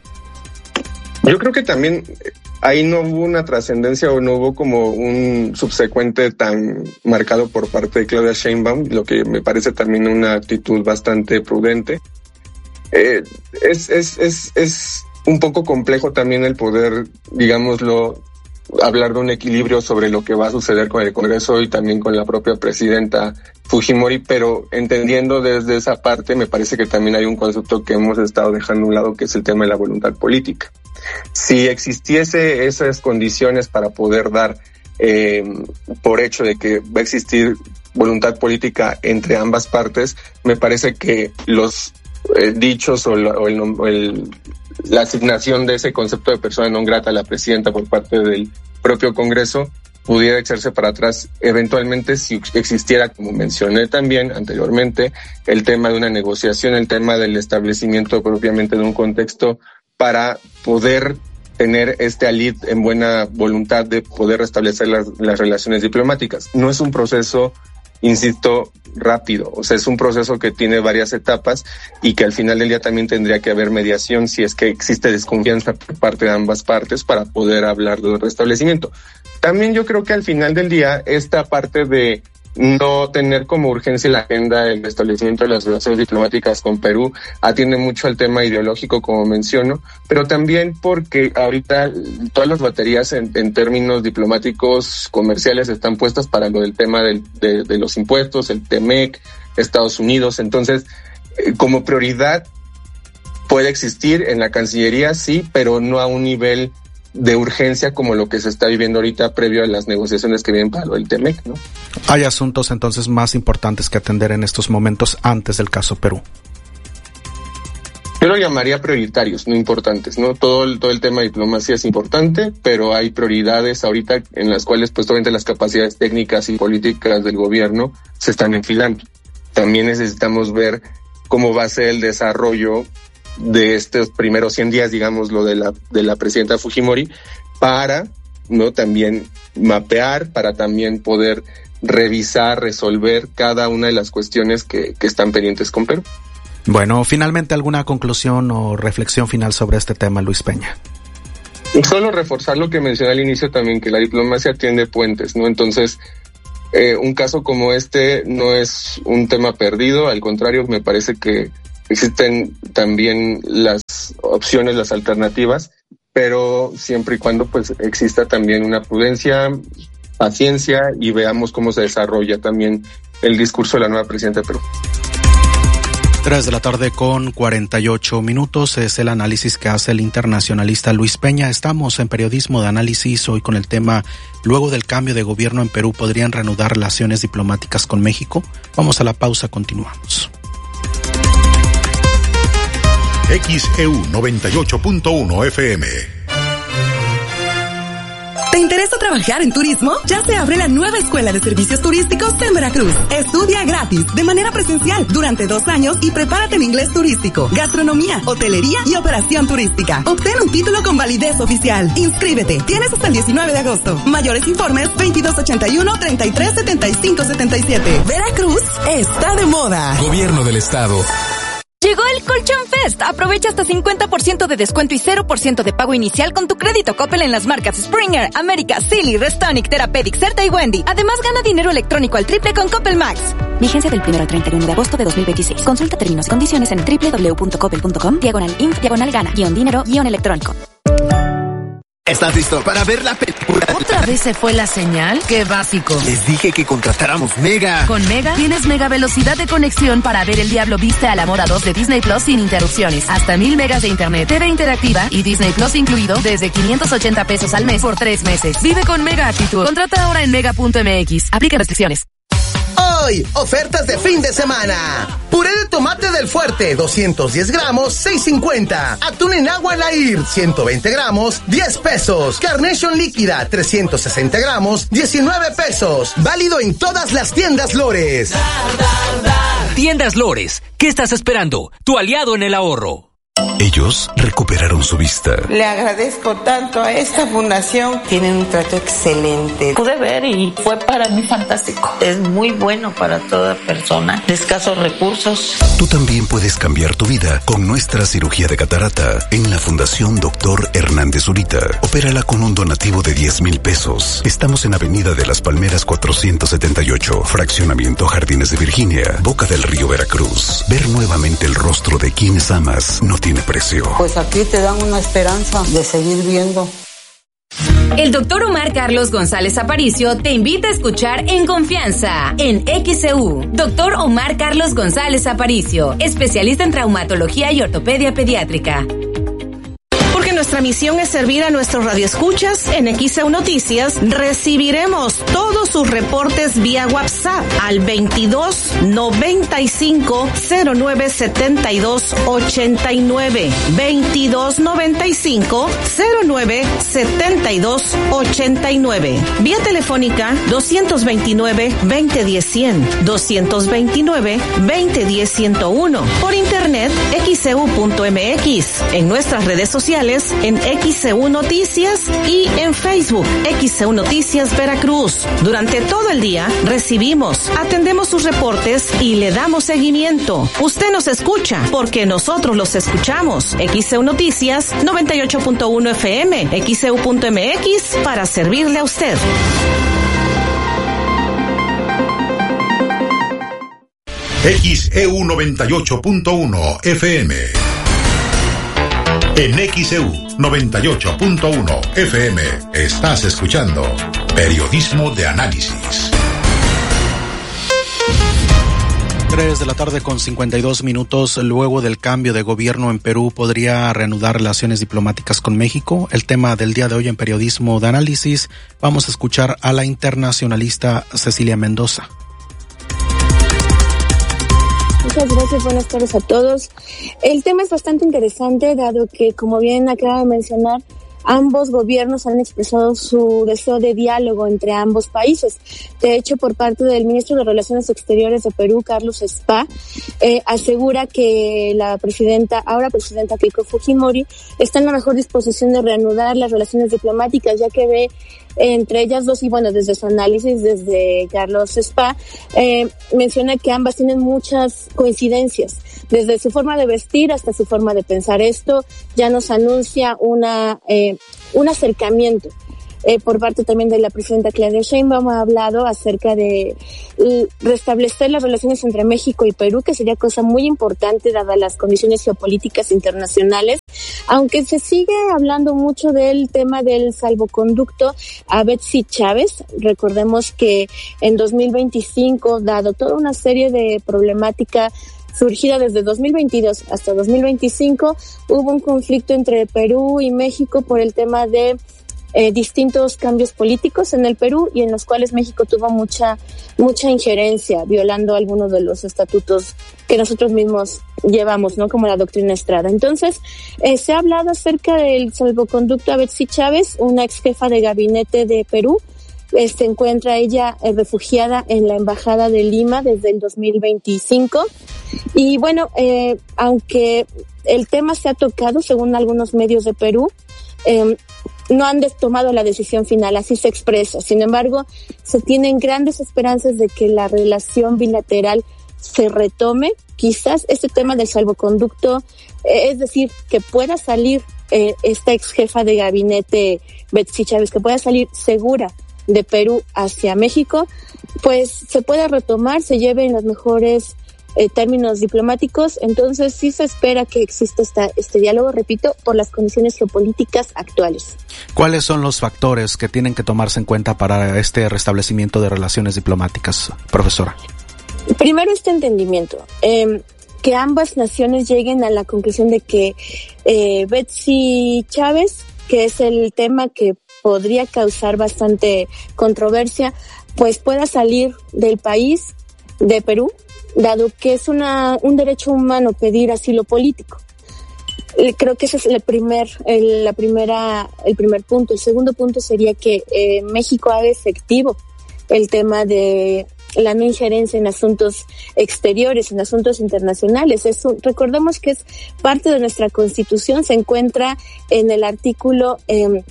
Yo creo que también ahí no hubo una trascendencia o no hubo como un subsecuente tan marcado por parte de Claudia Sheinbaum, lo que me parece también una actitud bastante prudente. Eh, es, es, es, es un poco complejo también el poder, digámoslo, hablar de un equilibrio sobre lo que va a suceder con el Congreso y también con la propia presidenta Fujimori, pero entendiendo desde esa parte, me parece que también hay un concepto que hemos estado dejando a un lado, que es el tema de la voluntad política. Si existiese esas condiciones para poder dar eh, por hecho de que va a existir voluntad política entre ambas partes, me parece que los eh, dichos o, la, o, el, o el, la asignación de ese concepto de persona non grata a la presidenta por parte del propio Congreso pudiera echarse para atrás eventualmente si existiera, como mencioné también anteriormente, el tema de una negociación, el tema del establecimiento propiamente de un contexto para poder tener este alid en buena voluntad de poder restablecer las, las relaciones diplomáticas. No es un proceso, insisto, rápido, o sea, es un proceso que tiene varias etapas y que al final del día también tendría que haber mediación si es que existe desconfianza por parte de ambas partes para poder hablar de un restablecimiento. También yo creo que al final del día esta parte de no tener como urgencia la agenda el establecimiento de las relaciones diplomáticas con Perú atiende mucho al tema ideológico, como menciono, pero también porque ahorita todas las baterías en, en términos diplomáticos comerciales están puestas para lo del tema del, de, de los impuestos, el T M E C, Estados Unidos. Entonces, eh, como prioridad puede existir en la Cancillería, sí, pero no a un nivel de urgencia como lo que se está viviendo ahorita previo a las negociaciones que vienen para lo del T M E C, ¿no? Hay asuntos entonces más importantes que atender en estos momentos antes del caso Perú. Yo lo llamaría prioritarios, no importantes, ¿no? Todo el, todo el tema de diplomacia es importante, pero hay prioridades ahorita en las cuales pues obviamente las capacidades técnicas y políticas del gobierno se están enfilando. También necesitamos ver cómo va a ser el desarrollo de estos primeros cien días, digamos, lo de la, de la presidenta Fujimori, para, ¿no?, también mapear, para también poder revisar, resolver cada una de las cuestiones que, que están pendientes con Perú. Bueno, finalmente, ¿alguna conclusión o reflexión final sobre este tema, Luis Peña? Solo reforzar lo que mencioné al inicio también, que la diplomacia tiende puentes, ¿no? Entonces, eh, un caso como este no es un tema perdido, al contrario, me parece que existen también las opciones, las alternativas, pero siempre y cuando pues exista también una prudencia, paciencia y veamos cómo se desarrolla también el discurso de la nueva presidenta de Perú. Tres de la tarde con cuarenta y ocho minutos es el análisis que hace el internacionalista Luis Peña. Estamos en Periodismo de Análisis hoy con el tema: luego del cambio de gobierno en Perú, ¿podrían reanudar relaciones diplomáticas con México? Vamos a la pausa, continuamos. X E U noventa y ocho punto uno F M. ¿Te interesa trabajar en turismo? Ya se abre la nueva Escuela de Servicios Turísticos en Veracruz. Estudia gratis, de manera presencial, durante dos años y prepárate en inglés turístico, gastronomía, hotelería y operación turística. Obtén un título con validez oficial. Inscríbete. Tienes hasta el diecinueve de agosto. Mayores informes veintidós ochenta y uno, treinta y tres setenta y cinco setenta y siete. Veracruz está de moda. Gobierno del Estado. Llegó el Colchón Fest. Aprovecha hasta cincuenta por ciento de descuento y cero por ciento de pago inicial con tu crédito Coppel en las marcas Springer, América, Silly, Restonic, Therapeutic, Certa y Wendy. Además, gana dinero electrónico al triple con Coppel Max. Vigencia del primero al treinta y uno de agosto de dos mil veintiséis. Consulta términos y condiciones en doble u doble u doble u punto coppel punto com, diagonal inf, diagonal gana, guión dinero, guión electrónico. ¿Estás listo para ver la película? ¿Otra vez se fue la señal? ¡Qué básico! Les dije que contratáramos Mega. Con Mega tienes mega velocidad de conexión para ver El Diablo Viste al Amor a dos de Disney Plus sin interrupciones. Hasta mil megas de internet, T V interactiva y Disney Plus incluido desde quinientos ochenta pesos al mes por tres meses. Vive con Mega actitud. Contrata ahora en mega punto m x. Aplica restricciones. Hoy, ofertas de fin de semana. Puré de tomate del Fuerte, doscientos diez gramos, seis cincuenta. Atún en agua Lair, ciento veinte gramos, diez pesos. Carnation líquida, trescientos sesenta gramos, diecinueve pesos. Válido en todas las tiendas Lores. Dar, dar, dar. Tiendas Lores, ¿qué estás esperando? Tu aliado en el ahorro. Ellos recuperaron su vista. Le agradezco tanto a esta fundación. Tienen un trato excelente. Pude ver y fue para mí fantástico. Es muy bueno para toda persona de escasos recursos. Tú también puedes cambiar tu vida con nuestra cirugía de catarata en la Fundación Doctor Hernández Zurita. Opérala con un donativo de diez mil pesos. Estamos en Avenida de las Palmeras cuatrocientos setenta y ocho, Fraccionamiento Jardines de Virginia, Boca del Río, Veracruz. Ver nuevamente el rostro de quienes amas no tiene precio. Pues aquí te dan una esperanza de seguir viendo. El doctor Omar Carlos González Aparicio te invita a escuchar En Confianza, en X E U. Doctor Omar Carlos González Aparicio, especialista en traumatología y ortopedia pediátrica. Porque nuestra misión es servir a nuestros radioescuchas, en X E U Noticias recibiremos todos sus reportes vía WhatsApp al veintidós noventa y cinco cero nueve setenta y dos ochenta y nueve. veintidós noventa y cinco cero nueve setenta y dos ochenta y nueve. Vía telefónica doscientos veintinueve veinte diez cien, doscientos veintinueve veinte diez ciento uno. Por internet x e u punto m x. En nuestras redes sociales en X E U Noticias y en Facebook X E U Noticias Veracruz. Durante todo el día recibimos, atendemos sus reportes y le damos seguimiento. Usted nos escucha porque nosotros los escuchamos. X E U Noticias noventa y ocho punto uno F M, x e u punto m x para servirle a usted. X E U noventa y ocho punto uno F M. En X E U noventa y ocho punto uno F M estás escuchando Periodismo de Análisis. Tres de la tarde con cincuenta y dos minutos. Luego del cambio de gobierno en Perú, ¿podría reanudar relaciones diplomáticas con México? El tema del día de hoy en Periodismo de Análisis. Vamos a escuchar a la internacionalista Cecilia Mendoza. Muchas gracias, buenas tardes a todos. El tema es bastante interesante, dado que, como bien acaba de mencionar, ambos gobiernos han expresado su deseo de diálogo entre ambos países. De hecho, por parte del ministro de Relaciones Exteriores de Perú, Carlos Spa, eh, asegura que la presidenta, ahora presidenta Keiko Fujimori, está en la mejor disposición de reanudar las relaciones diplomáticas, ya que ve entre ellas dos, y bueno, desde su análisis, desde Carlos Spa, eh, menciona que ambas tienen muchas coincidencias, desde su forma de vestir hasta su forma de pensar. Esto ya nos anuncia una eh, un acercamiento. Eh, por parte también de la presidenta Claudia Sheinbaum ha hablado acerca de eh, restablecer las relaciones entre México y Perú, que sería cosa muy importante dadas las condiciones geopolíticas internacionales, aunque se sigue hablando mucho del tema del salvoconducto a Betsy Chávez. Recordemos que en dos mil veinticinco, dado toda una serie de problemática surgida desde dos mil veintidós hasta dos mil veinticinco, hubo un conflicto entre Perú y México por el tema de Eh, distintos cambios políticos en el Perú, y en los cuales México tuvo mucha mucha injerencia, violando algunos de los estatutos que nosotros mismos llevamos, ¿no? Como la doctrina Estrada. Entonces, eh, se ha hablado acerca del salvoconducto a Betsy Chávez, una ex jefa de gabinete de Perú. Eh, se encuentra ella eh, refugiada en la Embajada de Lima desde el dos mil veinticinco. Y bueno, eh, aunque el tema se ha tocado, según algunos medios de Perú, eh, no han tomado la decisión final, así se expresa. Sin embargo, se tienen grandes esperanzas de que la relación bilateral se retome. Quizás este tema del salvoconducto, eh, es decir, que pueda salir eh, esta ex jefa de gabinete, Betsy Chávez, que pueda salir segura de Perú hacia México, pues se pueda retomar, se lleve en los mejores Eh, términos diplomáticos. Entonces sí se espera que exista esta, este diálogo, repito, por las condiciones geopolíticas actuales. ¿Cuáles son los factores que tienen que tomarse en cuenta para este restablecimiento de relaciones diplomáticas, profesora? Primero, este entendimiento, eh, que ambas naciones lleguen a la conclusión de que eh, Betsy Chávez, que es el tema que podría causar bastante controversia, pues pueda salir del país, de Perú, dado que es una un derecho humano pedir asilo político. Creo que ese es el primer el, la primera el primer punto. El segundo punto sería que eh, México haga efectivo el tema de la no injerencia en asuntos exteriores, en asuntos internacionales. Eso, recordemos que es parte de nuestra Constitución, se encuentra en el artículo eh,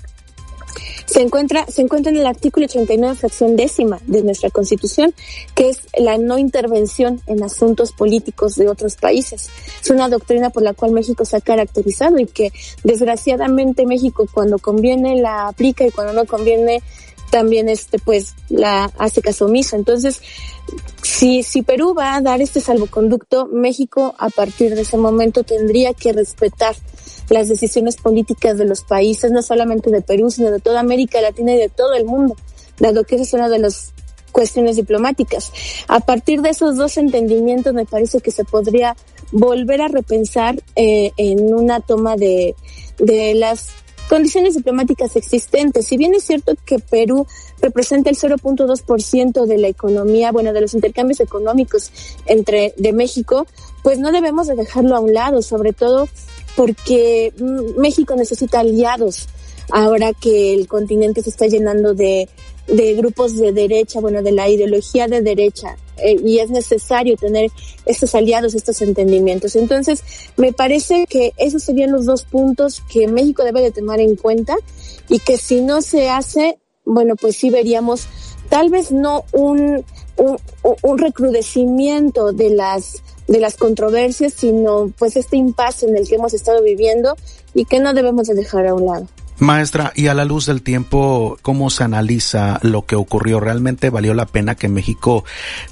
Se encuentra, se encuentra en el artículo ochenta y nueve, fracción décima de nuestra Constitución, que es la no intervención en asuntos políticos de otros países. Es una doctrina por la cual México se ha caracterizado y que desgraciadamente México, cuando conviene, la aplica, y cuando no conviene, también este pues la hace caso omiso. Entonces, si si Perú va a dar este salvoconducto, México a partir de ese momento tendría que respetar las decisiones políticas de los países, no solamente de Perú, sino de toda América Latina y de todo el mundo, dado que esa es una de las cuestiones diplomáticas. A partir de esos dos entendimientos, me parece que se podría volver a repensar eh, en una toma de, de las condiciones diplomáticas existentes. Si bien es cierto que Perú representa el cero punto dos por ciento de la economía, bueno, de los intercambios económicos entre de México, pues no debemos de dejarlo a un lado, sobre todo porque México necesita aliados ahora que el continente se está llenando de de grupos de derecha, bueno, de la ideología de derecha, eh, y es necesario tener estos aliados, estos entendimientos. Entonces, me parece que esos serían los dos puntos que México debe de tomar en cuenta, y que si no se hace, bueno, pues sí veríamos tal vez no un un, un recrudecimiento de las de las controversias, sino pues este impasse en el que hemos estado viviendo y que no debemos de dejar a un lado. Maestra, y a la luz del tiempo, ¿cómo se analiza lo que ocurrió? ¿Realmente valió la pena que México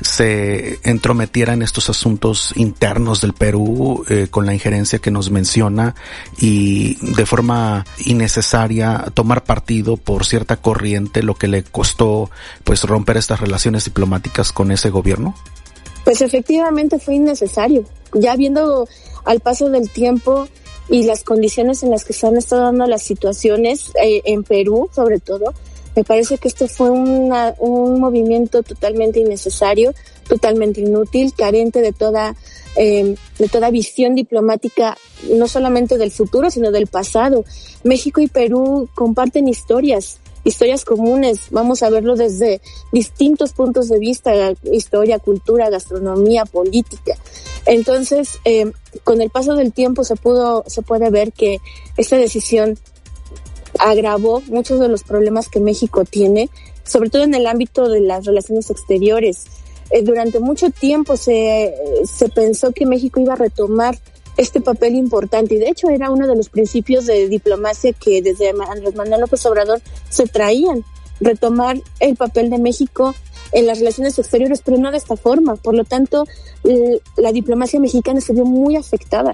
se entrometiera en estos asuntos internos del Perú eh, con la injerencia que nos menciona, y de forma innecesaria tomar partido por cierta corriente, lo que le costó pues romper estas relaciones diplomáticas con ese gobierno? Pues efectivamente fue innecesario. Ya viendo al paso del tiempo y las condiciones en las que se han estado dando las situaciones eh, en Perú, sobre todo, me parece que esto fue una, un movimiento totalmente innecesario, totalmente inútil, carente de toda eh, de toda visión diplomática, no solamente del futuro, sino del pasado. México y Perú comparten historias, historias comunes, vamos a verlo desde distintos puntos de vista, historia, cultura, gastronomía, política. Entonces, eh, con el paso del tiempo se pudo, se puede ver que esta decisión agravó muchos de los problemas que México tiene, sobre todo en el ámbito de las relaciones exteriores. Eh, durante mucho tiempo se, se pensó que México iba a retomar este papel importante, y de hecho era uno de los principios de diplomacia que desde Andrés Manuel López Obrador se traían, retomar el papel de México en las relaciones exteriores, pero no de esta forma. Por lo tanto, la diplomacia mexicana se vio muy afectada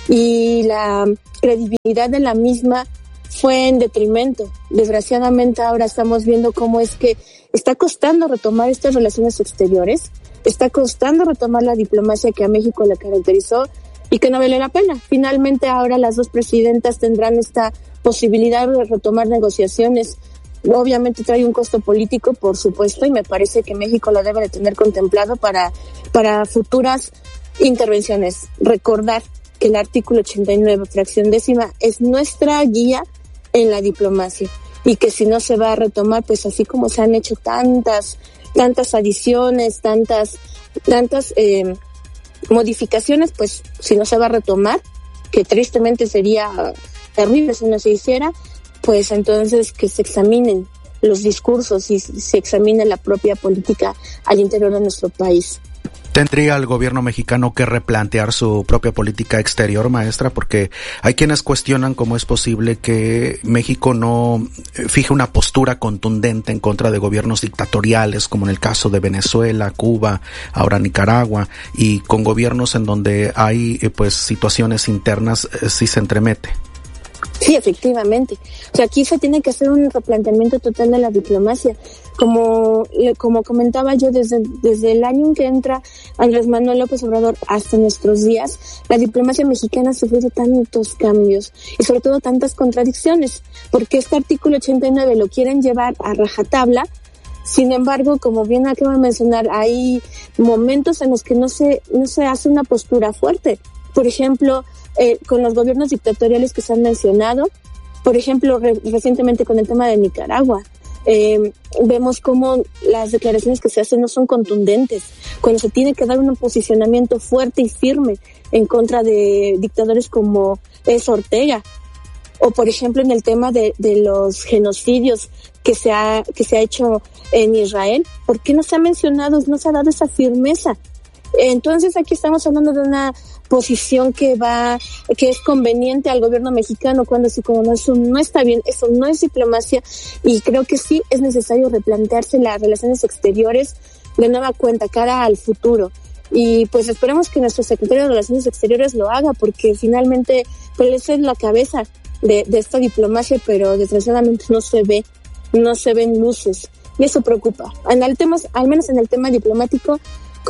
y la credibilidad de la misma fue en detrimento. Desgraciadamente ahora estamos viendo cómo es que está costando retomar estas relaciones exteriores, está costando retomar la diplomacia que a México le caracterizó y que no vale la pena. Finalmente ahora las dos presidentas tendrán esta posibilidad de retomar negociaciones. Obviamente trae un costo político, por supuesto, y me parece que México lo debe de tener contemplado para, para futuras intervenciones. Recordar que el artículo ochenta y nueve, fracción décima, es nuestra guía en la diplomacia, y que si no se va a retomar, pues así como se han hecho tantas, tantas adiciones, tantas, tantas eh, modificaciones, pues si no se va a retomar, que tristemente sería terrible si no se hiciera, pues entonces que se examinen los discursos y se examine la propia política al interior de nuestro país. ¿Tendría el gobierno mexicano que replantear su propia política exterior, maestra? Porque hay quienes cuestionan cómo es posible que México no fije una postura contundente en contra de gobiernos dictatoriales, como en el caso de Venezuela, Cuba, ahora Nicaragua, y con gobiernos en donde hay pues situaciones internas eh, sí se entremete. Sí, efectivamente. O sea, aquí se tiene que hacer un replanteamiento total de la diplomacia. Como como comentaba yo, desde desde el año en que entra Andrés Manuel López Obrador hasta nuestros días, la diplomacia mexicana ha sufrido tantos cambios y sobre todo tantas contradicciones, porque este artículo ochenta y nueve lo quieren llevar a rajatabla. Sin embargo, como bien acabo de mencionar, hay momentos en los que no se no se hace una postura fuerte. Por ejemplo, eh, con los gobiernos dictatoriales que se han mencionado, por ejemplo, re- recientemente con el tema de Nicaragua, eh, vemos cómo las declaraciones que se hacen no son contundentes, cuando se tiene que dar un posicionamiento fuerte y firme en contra de dictadores como es Ortega, o por ejemplo en el tema de, de los genocidios que se ha que se ha hecho en Israel. ¿Por qué no se ha mencionado, no se ha dado esa firmeza? Entonces aquí estamos hablando de una posición que va, que es conveniente al gobierno mexicano, cuando así como no, eso no está bien, eso no es diplomacia, y creo que sí es necesario replantearse las relaciones exteriores de nueva cuenta, cara al futuro. Y pues esperemos que nuestro secretario de Relaciones Exteriores lo haga, porque finalmente pues es la cabeza de, de esta diplomacia, pero desgraciadamente no se ve, no se ven luces, y eso preocupa. En el tema, al menos en el tema diplomático,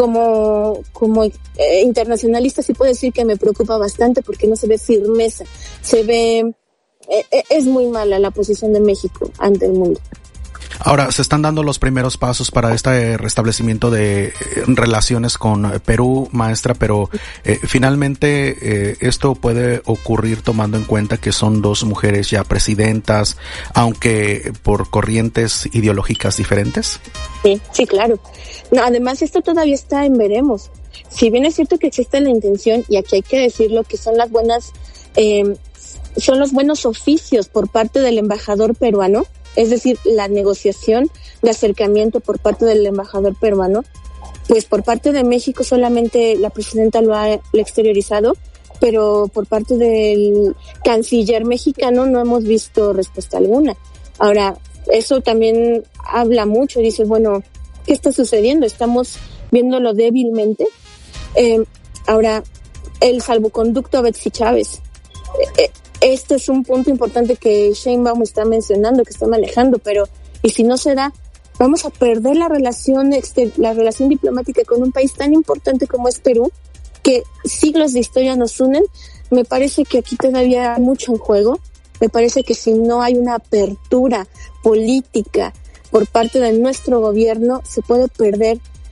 como como eh, internacionalista sí puedo decir que me preocupa bastante, porque no se ve firmeza, se ve eh, es muy mala la posición de México ante el mundo. Ahora, se están dando los primeros pasos para este restablecimiento de eh, relaciones con Perú, maestra, pero eh, finalmente eh, esto puede ocurrir tomando en cuenta que son dos mujeres ya presidentas, aunque por corrientes ideológicas diferentes. Sí, sí, claro. No, además esto todavía está en veremos. Si bien es cierto que existe la intención, y aquí hay que decirlo, que son las buenas, eh, son los buenos oficios por parte del embajador peruano, es decir, la negociación de acercamiento por parte del embajador peruano, pues por parte de México solamente la presidenta lo ha, lo ha exteriorizado, pero por parte del canciller mexicano no hemos visto respuesta alguna. Ahora, eso también habla mucho, dice, bueno, ¿qué está sucediendo? Estamos viéndolo débilmente. Eh, ahora, el salvoconducto a Betsy Chávez. Eh, Este es un punto importante que Sheinbaum está mencionando, que está manejando, pero y si no se da, vamos a perder la relación exter- la relación diplomática con un país tan importante como es Perú, que siglos de historia nos unen. Me parece que aquí todavía hay mucho en juego. Me parece que si no hay una apertura política por parte de nuestro gobierno, se puede perder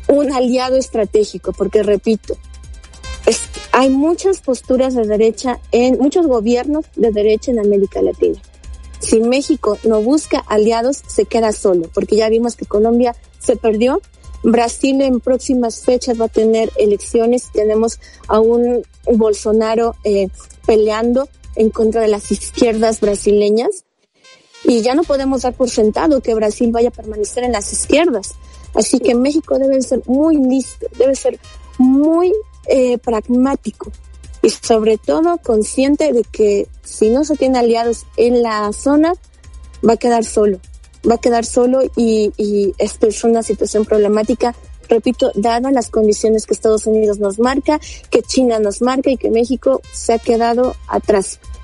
un aliado estratégico, porque repito, es, hay muchas posturas de derecha en muchos gobiernos de derecha en América Latina. Si México no busca aliados, se queda solo, porque ya vimos que Colombia se perdió. Brasil en próximas fechas va a tener elecciones. Tenemos a un Bolsonaro eh, peleando en contra de las izquierdas brasileñas. Y ya no podemos dar por sentado que Brasil vaya a permanecer en las izquierdas. Así que México debe ser muy listo, debe ser muy eh, pragmático y sobre todo consciente de que si no se tiene aliados en la zona, va a quedar solo. Va a quedar solo y, y esto es una situación problemática, repito, dadas las condiciones que Estados Unidos nos marca, que China nos marca y que México se ha quedado atrás.